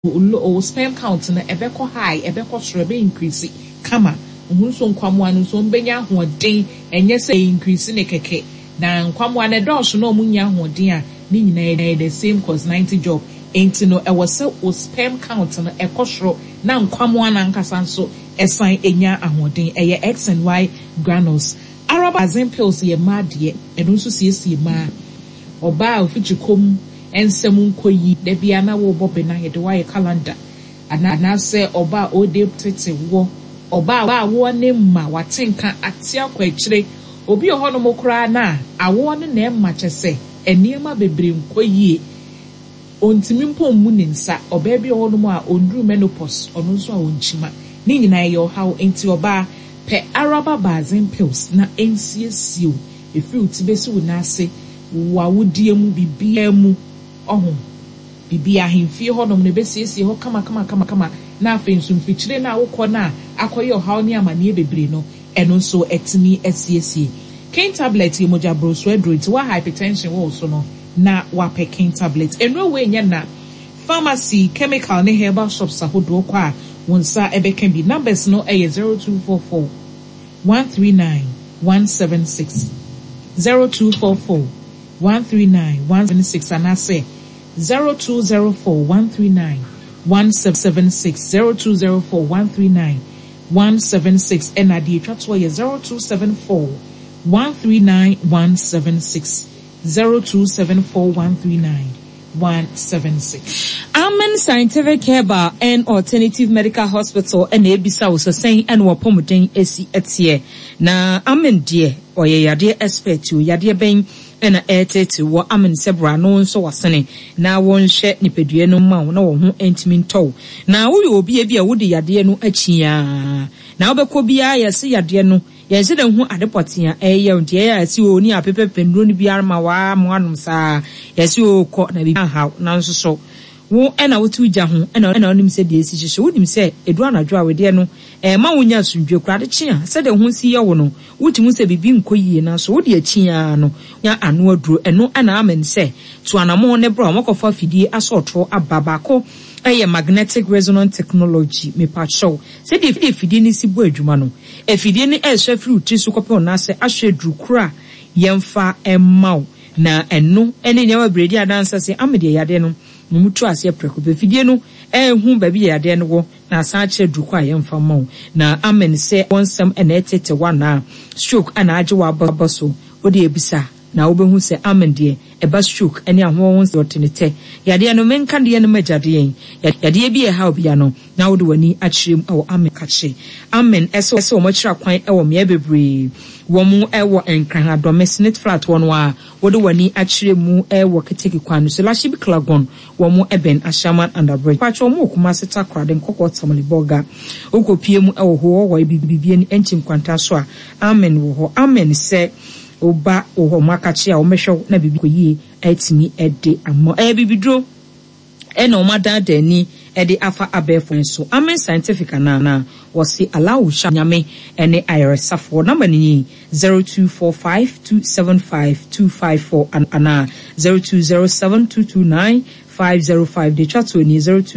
sperm count na ebeko high ebeko soro be increase kama ohunso nkwamwa no so mbenya hoden enye se increase ne keke na nkwamwa na dose no omunya hoden a ni nyina the same cause 90 job enti no e was sperm count na ekosoro na nkwamwa na nkasa nso esan enya ahoden eye X and Y granules araba pills ye madie eno nso siesie ma oba ofichikom ensem nkoyi da bia na wo bobe na yede wa calendar ana se oba ode tete wo oba wo ne ma watenka atia kwa akire obi oho no mokra na awo ne na emma chese eniema bebre nkoyi ontimi mpom mu ne nsa oba bi oho no mu a ondru menopause ono nso a onchima ni nyina ye how enti oba pe araba bazin pills na ensiesio efi utibesi wo na ase wa wodie mu bibia mu ohun bibia hemfie honom ne besiesie ho kama na afensu mfichire na awokọ na akoye ohaw ne amane bebre no eno nso etimi esiesie King tablet yemoja broswe drug wa hypertension wo so no na wa pe King tablet enro we nya na pharmacy chemical ne herbal shops ahodo kwa wonsa ebeka bi numbers no 0244 139 176 0244 139 176 and I say 0204 139 176 0204 139 176 and I did chat to 0274 139 176 0274 139 176. Amen Scientific Herbal and Alternative Medical Hospital and Ebisa was saying and wapomudin esi etie na amen dear or yade expert you yade ben and to what amen sebra no so wasene na won share nipedue no ma na wo ho entimin tow na wo yo obi e wode yade no achia na obekọ bia yesi yade no yense de hu adepotia eye onde ya si oni apepependro ni biara ma wa mo anum sa yesi o ko na bi ha na nso so wo ena wotu gya ho ena onim se de esi hye wonim se edu anadwo a wede no ma wonya asundwe krade chia se de hu si ye wo no wotimu se bibi nkoyie na so wode achia no nya anu aduro eno ana amen se to anamo ne bro makofa fidie asotro ababako eye magnetic resonance technology me pa show se de fidie ni si bo adwuma no efidie ni ehwe fruit so kope ona se ahwe duru kura yemfa emmaw na eno ene nyawa bredi adansa se amede yade no mutu ase preko be fidie no hu ba bi yade no wo na san kire duru kwa yemfa maw na amen se wonsam ene etete wana stroke ana age wa babaso odi ebisa na obehu se amen de eba stroke ene ahwo won se otenete yade no menka de no majade yade bi e ha bia no na wode wani akirem ewo amen kache amen eso mo kira kwan ewo me bebre wo mu ewo enkran domestic flat won wa wode wani akiremu ewo keteki kwan so la shibi klagon wo mu eben ashaman underbridge pacho mu kuma seta krade nkoko tamale boga okopie mu ewo ho wo bibibie ni enchin kwanta so a amen wo ho amen se oba oho makachi a omehwo na bibi koyie atimi ede amo bibidro ena omada dani ede afa abefo so amen scientific na wasi allow nyame ene irsafo number ni 0245275254 ana 0207229505 de chat ni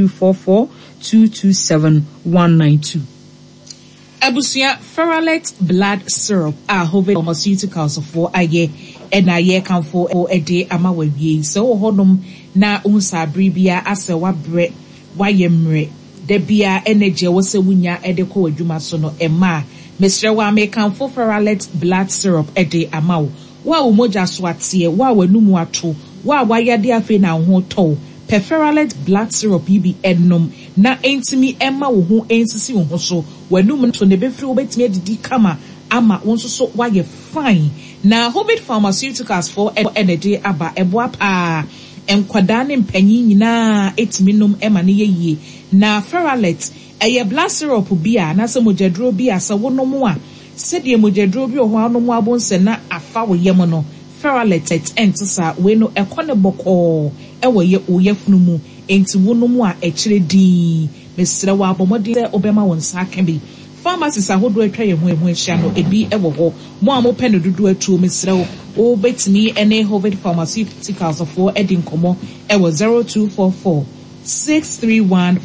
0244227192 Abusia Ferralet blood syrup Hovid pharmaceuticals for aye and aye can for a day amawe so honum na unsa bribia ase wa bre wa yemre de bia energy wose wunya edeko adwuma so no ema mesre wa me can for Ferralet blood syrup ede amawo wa umoja so atie wa wanumu ato wa yade afi na ho to Ferralet blood syrup ibi ennom na entimi emma wo ho ensisi wo ho so wanum to ne befri obetimi adidi kama ama wonso so waye fine na Hovid pharmaceuticals for energy aba eboa pa enkwada ne mpanyi nyina etimi nom emma ne yeye na Ferralet eye blood syrup bia na se mojadro bia sa wonom a sedie mojadro bi ho anom abonse na afa wo yem no Ferralet entisa we no ekone boko ewo ye oyefunu mu enti wonom a ekire din mesre wa abomode obema wonsa akambi pharmacies ahodo atwa ye ho ehia no ebi ewo ho mo a mo pene dudu atuo mesre wo obetimi ene Hovid pharmaceuticals for edin komo ewo 0244 631